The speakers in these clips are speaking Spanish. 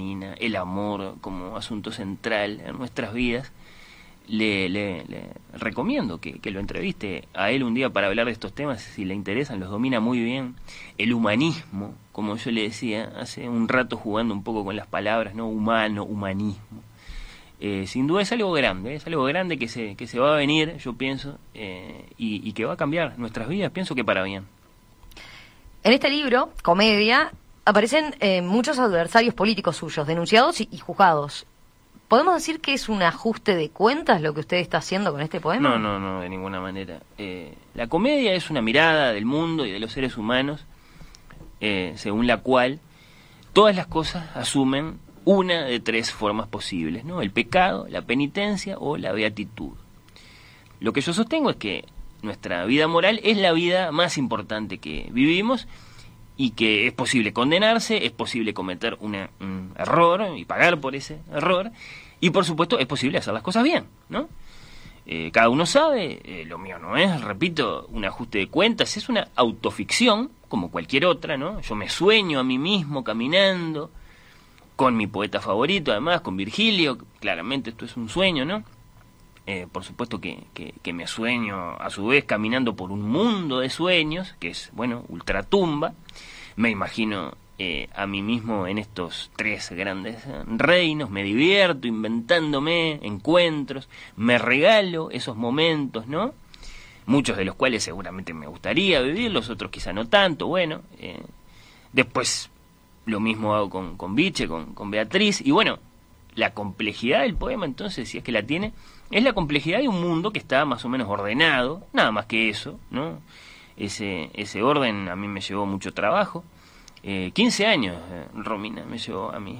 femenina, el amor como asunto central en nuestras vidas, le recomiendo que lo entreviste a él un día para hablar de estos temas, si le interesan, los domina muy bien. El humanismo, como yo le decía hace un rato jugando un poco con las palabras, ¿no? Humano, humanismo. Sin duda es algo grande que se va a venir, yo pienso, y que va a cambiar nuestras vidas, pienso que para bien. En este libro, Comedia, aparecen muchos adversarios políticos suyos, denunciados y juzgados. ¿Podemos decir que es un ajuste de cuentas lo que usted está haciendo con este poema? No, de ninguna manera. La comedia es una mirada del mundo y de los seres humanos, según la cual todas las cosas asumen una de tres formas posibles, ¿no? El pecado, la penitencia o la beatitud. Lo que yo sostengo es que nuestra vida moral es la vida más importante que vivimos y que es posible condenarse, es posible cometer un error y pagar por ese error, y por supuesto es posible hacer las cosas bien, ¿no? Cada uno sabe, lo mío no es, repito, un ajuste de cuentas, es una autoficción como cualquier otra, ¿no? Yo me sueño a mí mismo caminando con mi poeta favorito, además, con Virgilio, claramente esto es un sueño, ¿no? Por supuesto que me sueño a su vez caminando por un mundo de sueños, que es, bueno, ultratumba. Me imagino a mí mismo en estos tres grandes reinos, me divierto inventándome encuentros, me regalo esos momentos, ¿no? Muchos de los cuales seguramente me gustaría vivir, los otros quizá no tanto, bueno. Después lo mismo hago con Biche, con Beatriz, y bueno, la complejidad del poema, entonces, si es que la tiene, es la complejidad de un mundo que está más o menos ordenado, nada más que eso, ¿no? Ese orden a mí me llevó mucho trabajo. 15 años, Romina, me llevó a mí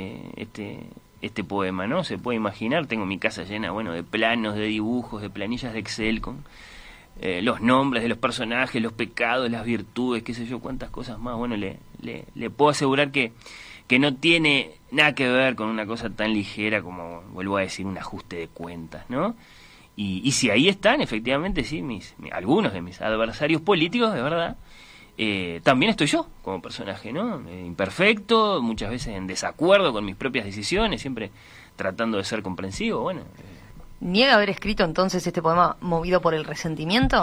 este poema, ¿no? Se puede imaginar, tengo mi casa llena, bueno, de planos, de dibujos, de planillas de Excel con los nombres de los personajes, los pecados, las virtudes, qué sé yo, cuántas cosas más. Bueno, le puedo asegurar que no tiene nada que ver con una cosa tan ligera como, vuelvo a decir, un ajuste de cuentas, ¿no? Y si ahí están, efectivamente, sí, algunos de mis adversarios políticos, de verdad, también estoy yo como personaje, ¿no? Imperfecto, muchas veces en desacuerdo con mis propias decisiones, siempre tratando de ser comprensivo, bueno. ¿Niega haber escrito entonces este poema movido por el resentimiento?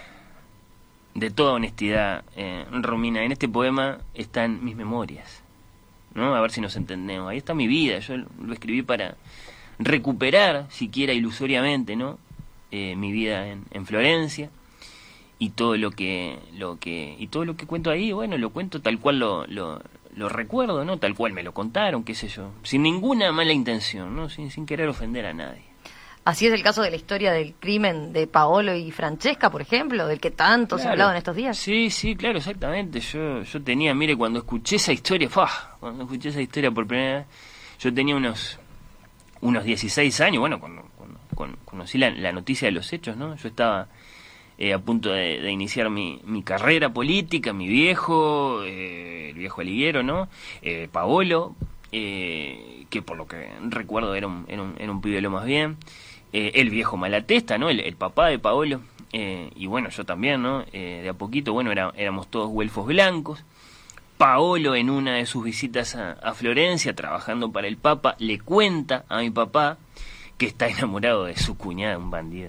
De toda honestidad, Romina, en este poema están mis memorias, ¿no? A ver si nos entendemos. Ahí está mi vida, yo lo escribí para recuperar, siquiera ilusoriamente, ¿no? Mi vida en Florencia, y todo lo que cuento ahí, bueno, lo cuento tal cual lo recuerdo, ¿no? Tal cual me lo contaron, qué sé yo, sin ninguna mala intención, ¿no? Sin querer ofender a nadie. Así es el caso de la historia del crimen de Paolo y Francesca, por ejemplo, del que tanto se ha hablado en estos días. Sí, claro, exactamente. Yo tenía, mire, cuando escuché esa historia por primera vez, yo tenía unos 16 años, bueno, cuando conocí la noticia de los hechos, ¿no? Yo estaba a punto de iniciar mi carrera política, mi viejo, el viejo Aliguero, ¿no? Paolo, que por lo que recuerdo era un pibe lo más bien. El viejo Malatesta, ¿no? El papá de Paolo, y bueno, yo también, ¿no? De a poquito, bueno, éramos todos güelfos blancos. Paolo, en una de sus visitas a Florencia, trabajando para el Papa, le cuenta a mi papá que está enamorado de su cuñada, un bandido,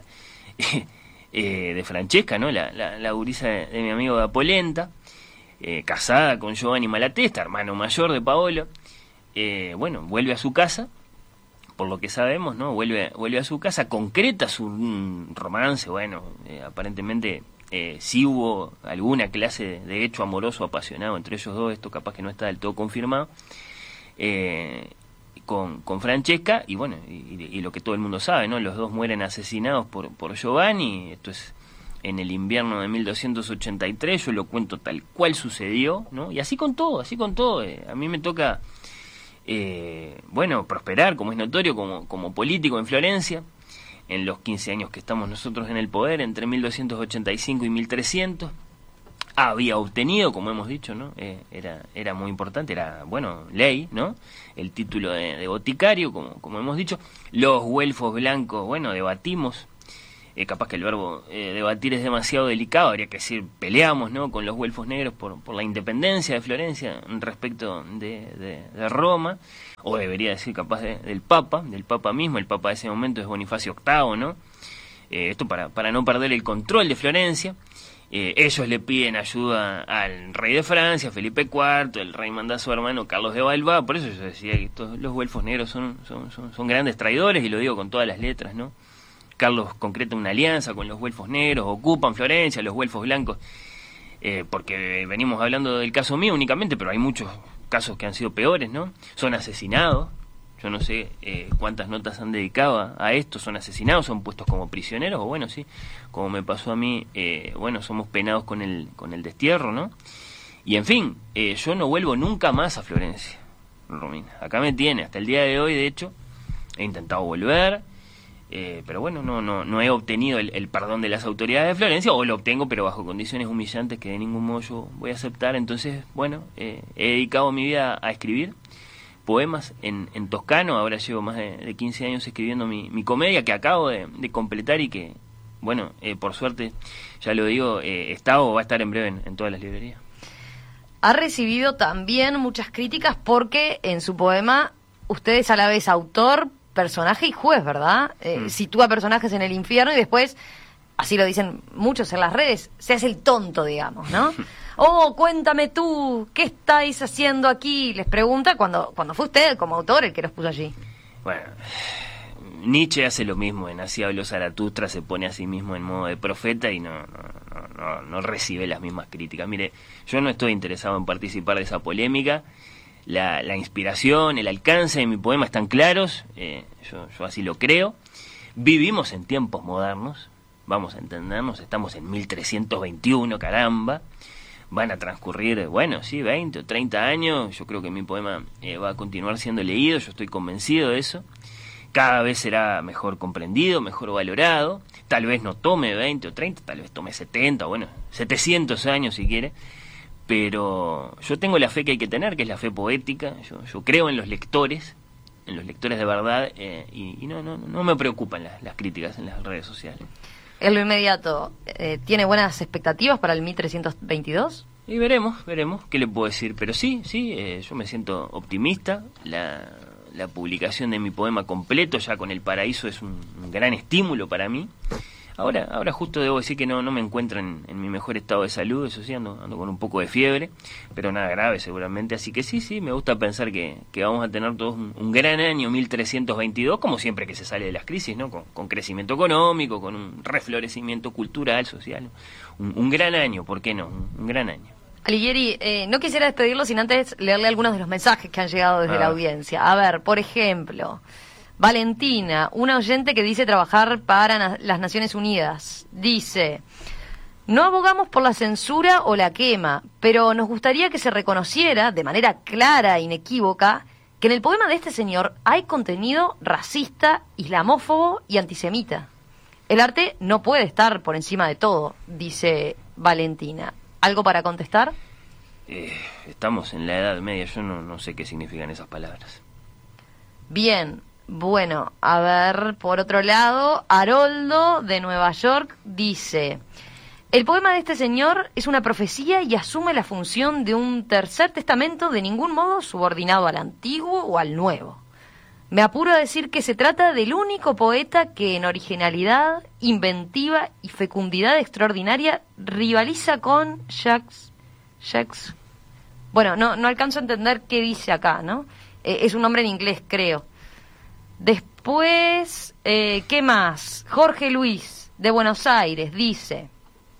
de Francesca, ¿no? La gurisa de mi amigo da Polenta, casada con Giovanni Malatesta, hermano mayor de Paolo. Bueno, vuelve a su casa, por lo que sabemos, ¿no? Vuelve a su casa, concreta su romance, bueno, aparentemente sí hubo alguna clase de hecho amoroso apasionado entre ellos dos, esto capaz que no está del todo confirmado, con Francesca, y bueno, y lo que todo el mundo sabe, ¿no? Los dos mueren asesinados por Giovanni, esto es en el invierno de 1283, yo lo cuento tal cual sucedió, ¿no? Y así con todo, a mí me toca bueno, prosperar, como es notorio, como político en Florencia, en los 15 años que estamos nosotros en el poder, entre 1285 y 1300, había obtenido, como hemos dicho, ¿no? Era muy importante, era, bueno, ley, ¿no? El título de boticario, como hemos dicho. Los güelfos blancos, bueno, debatimos capaz que el verbo debatir es demasiado delicado, habría que decir peleamos, ¿no?, con los güelfos negros por la independencia de Florencia respecto de Roma, o debería decir capaz del Papa mismo. El Papa de ese momento es Bonifacio VIII, ¿no? Esto para no perder el control de Florencia. Ellos le piden ayuda al rey de Francia, Felipe IV, el rey manda a su hermano Carlos de Valois. Por eso yo decía que los güelfos negros son grandes traidores, y lo digo con todas las letras, ¿no? Carlos concreta una alianza con los güelfos negros, ocupan Florencia, los güelfos blancos, porque venimos hablando del caso mío únicamente, pero hay muchos casos que han sido peores, ¿no? Son asesinados, yo no sé cuántas notas han dedicado a esto, son asesinados, son puestos como prisioneros, o bueno, sí, como me pasó a mí, bueno, somos penados con el destierro, ¿no? Y en fin, yo no vuelvo nunca más a Florencia, Romina. Acá me tiene, hasta el día de hoy, de hecho, he intentado volver, pero bueno, no he obtenido el perdón de las autoridades de Florencia, o lo obtengo pero bajo condiciones humillantes que de ningún modo yo voy a aceptar. Entonces, bueno, he dedicado mi vida a escribir poemas en toscano. Ahora llevo más de 15 años escribiendo mi comedia, que acabo de completar, y que, bueno, por suerte, ya lo digo, está o va a estar en breve en todas las librerías. Ha recibido también muchas críticas porque en su poema usted es a la vez autor, personaje y juez, ¿verdad? Sitúa personajes en el infierno y después, así lo dicen muchos en las redes, se hace el tonto, digamos, ¿no? Oh, cuéntame tú, ¿qué estáis haciendo aquí? Les pregunta cuando fue usted como autor el que los puso allí. Bueno, Nietzsche hace lo mismo, en Así habló Zaratustra, se pone a sí mismo en modo de profeta y no recibe las mismas críticas. Mire, yo no estoy interesado en participar de esa polémica. La inspiración, el alcance de mi poema están claros, yo así lo creo. Vivimos en tiempos modernos, vamos a entendernos, estamos en 1321, caramba. Van a transcurrir, bueno, sí, 20 o 30 años, yo creo que mi poema va a continuar siendo leído, yo estoy convencido de eso. Cada vez será mejor comprendido, mejor valorado. Tal vez no tome 20 o 30, tal vez tome 70, bueno, 700 años si quiere. Pero yo tengo la fe que hay que tener, que es la fe poética. Yo creo en los lectores de verdad, y no me preocupan las críticas en las redes sociales. En lo inmediato, ¿tiene buenas expectativas para el 1322? Y veremos qué le puedo decir. Pero sí, yo me siento optimista. La publicación de mi poema completo ya con El Paraíso es un gran estímulo para mí. Ahora justo debo decir que no me encuentro en mi mejor estado de salud, eso sí, ando con un poco de fiebre, pero nada grave seguramente, así que sí, me gusta pensar que vamos a tener todos un gran año 1322, como siempre que se sale de las crisis, ¿no? Con crecimiento económico, con un reflorecimiento cultural, social, un gran año, ¿por qué no? Un gran año. Alighieri, no quisiera despedirlo sin antes leerle algunos de los mensajes que han llegado desde la audiencia. A ver, por ejemplo, Valentina, una oyente que dice trabajar para las Naciones Unidas, dice: no abogamos por la censura o la quema, pero nos gustaría que se reconociera de manera clara e inequívoca que en el poema de este señor hay contenido racista, islamófobo y antisemita. El arte no puede estar por encima de todo, dice Valentina. ¿Algo para contestar? Estamos en la Edad Media, yo no sé qué significan esas palabras. Bien. Bueno, a ver, por otro lado, Haroldo de Nueva York dice: el poema de este señor es una profecía y asume la función de un tercer testamento, de ningún modo subordinado al antiguo o al nuevo. Me apuro a decir que se trata del único poeta que en originalidad, inventiva y fecundidad extraordinaria rivaliza con Jacques. Bueno, no alcanzo a entender qué dice acá, ¿no? Es un nombre en inglés, creo. Después, ¿qué más? Jorge Luis, de Buenos Aires, dice: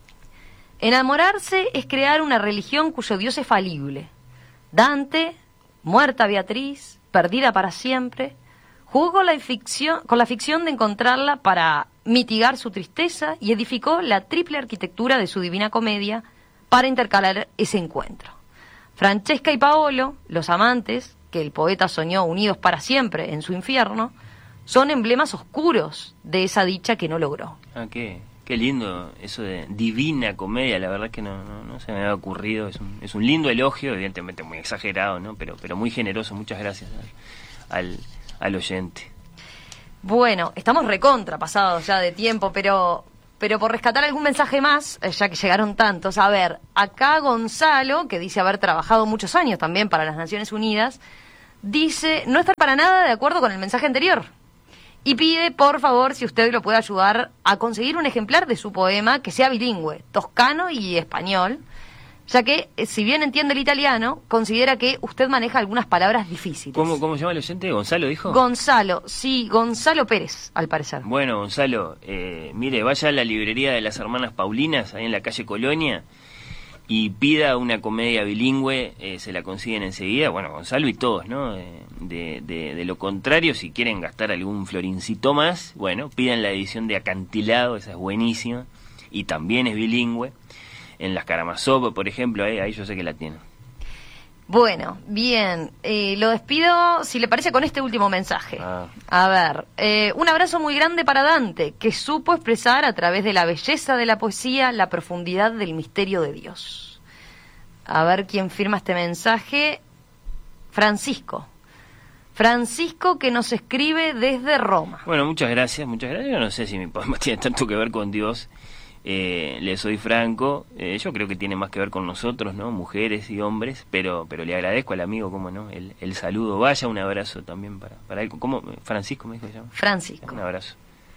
enamorarse es crear una religión cuyo Dios es falible. Dante, muerta Beatriz, perdida para siempre, jugó con la ficción de encontrarla para mitigar su tristeza y edificó la triple arquitectura de su Divina Comedia para intercalar ese encuentro. Francesca y Paolo, los amantes, que el poeta soñó unidos para siempre en su infierno, son emblemas oscuros de esa dicha que no logró. Qué lindo eso de Divina Comedia, la verdad es que no se me había ocurrido, es un lindo elogio, evidentemente muy exagerado, ¿no? Pero muy generoso, muchas gracias al oyente. Bueno, estamos recontra pasados ya de tiempo, pero por rescatar algún mensaje más, ya que llegaron tantos. A ver, acá Gonzalo, que dice haber trabajado muchos años también para las Naciones Unidas, dice no estar para nada de acuerdo con el mensaje anterior. Y pide, por favor, si usted lo puede ayudar a conseguir un ejemplar de su poema que sea bilingüe, toscano y español, ya que, si bien entiende el italiano, considera que usted maneja algunas palabras difíciles. ¿Cómo se llama el oyente? ¿Gonzalo dijo? Gonzalo, sí, Gonzalo Pérez, al parecer. Bueno, Gonzalo, mire, vaya a la librería de las hermanas Paulinas, ahí en la calle Colonia, y pida una comedia bilingüe, se la consiguen enseguida. Bueno, Gonzalo y todos, ¿no? De lo contrario, si quieren gastar algún florincito más, bueno, pidan la edición de Acantilado, esa es buenísima, y también es bilingüe. En las Karamazov, por ejemplo, ahí yo sé que la tienen. Bueno, bien, lo despido, si le parece, con este último mensaje. A ver, un abrazo muy grande para Dante, que supo expresar a través de la belleza de la poesía la profundidad del misterio de Dios. A ver quién firma este mensaje. Francisco, que nos escribe desde Roma. Bueno, muchas gracias. Yo no sé si mi poema tiene tanto que ver con Dios. Le soy franco, yo creo que tiene más que ver con nosotros, ¿no? Mujeres y hombres, pero le agradezco al amigo, cómo no, el saludo. Vaya, un abrazo también para él. ¿Cómo? Francisco me dijo que se llama. Francisco. Un abrazo.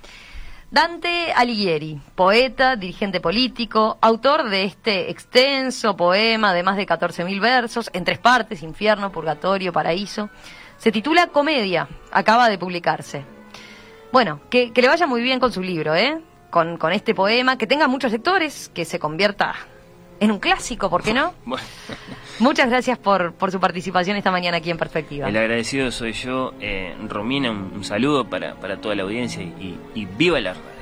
Dante Alighieri, poeta, dirigente político, autor de este extenso poema de más de 14.000 versos, en 3 partes, infierno, purgatorio, paraíso. Se titula Comedia, acaba de publicarse. Bueno, que le vaya muy bien con su libro, con este poema, que tenga muchos lectores, que se convierta en un clásico, ¿por qué no? Bueno. Muchas gracias por su participación esta mañana aquí en Perspectiva. El agradecido soy yo. Romina, un saludo para toda la audiencia y viva la radio.